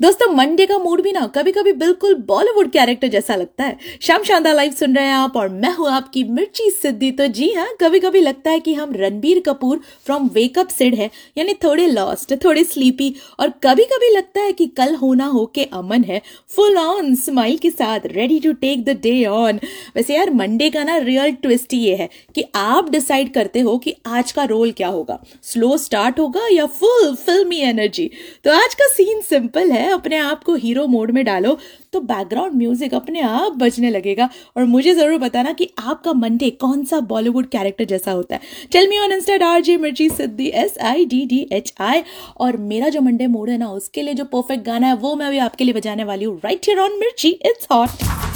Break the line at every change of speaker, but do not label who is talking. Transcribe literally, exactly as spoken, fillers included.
दोस्तों मंडे का मूड भी ना कभी कभी बिल्कुल बॉलीवुड कैरेक्टर जैसा लगता है। शाम शानदार लाइव सुन रहे हैं आप और मैं हूं आपकी मिर्ची सिद्धि। तो जी हाँ, कभी कभी लगता है कि हम रणबीर कपूर फ्रॉम वेकअप सिड है, यानी थोड़े लॉस्ट, थोड़े स्लीपी। और कभी कभी लगता है कि कल होना हो के अमन है, फुल ऑन स्माइल के साथ ready to take the day on. वैसे यार मंडे का ना रियल ट्विस्ट ये है कि आप डिसाइड करते हो कि आज का रोल क्या होगा, स्लो स्टार्ट होगा या फुल फिल्मी एनर्जी। तो आज का सीन सिंपल है, अपने आप को हीरो मोड में डालो तो बैकग्राउंड म्यूजिक अपने आप बजने लगेगा। और मुझे जरूर बताना कि आपका मंडे कौन सा बॉलीवुड कैरेक्टर जैसा होता है। Tell me on Insta R J मिर्ची सिद्धि, S I D D H I. और मेरा जो मंडे मूड है ना, उसके लिए जो परफेक्ट गाना है वो मैं अभी आपके लिए बजाने वाली हूँ राइट हियर ऑन मिर्ची इट्स हॉट।